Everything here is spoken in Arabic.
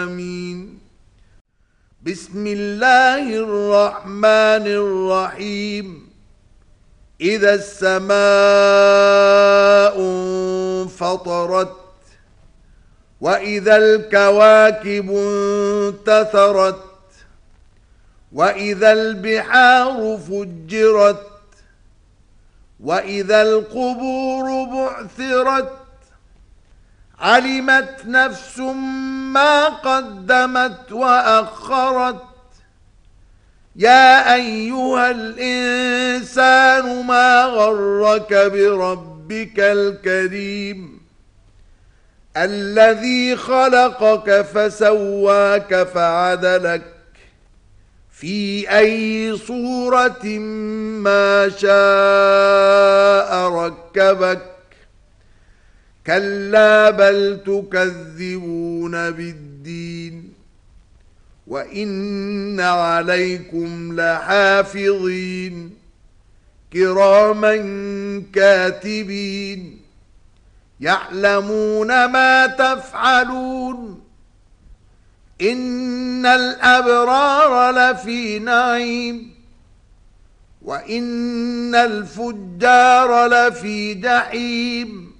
آمين. بسم الله الرحمن الرحيم. إذا السماء انفطرت وإذا الكواكب انتثرت وإذا البحار فجرت وإذا القبور بعثرت علمت نفس ما قدمت وأخرت يا أيها الإنسان ما غرك بربك الكريم الذي خلقك فسواك فعدلك في أي صورة ما شاء ركبك كلا بل تكذبون بالدين وإن عليكم لحافظين كراما كاتبين يعلمون ما تفعلون إن الأبرار لفي نعيم وإن الفجار لفي جحيم